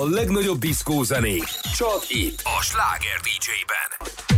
A legnagyobb diszkózenék csak itt a Sláger DJ-ben.